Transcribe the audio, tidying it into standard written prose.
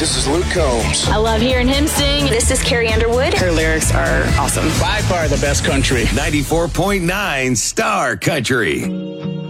This is Luke Combs. I love hearing him sing. This is Carrie Underwood. Her lyrics are awesome. By far the best country. 94.9 Star Country.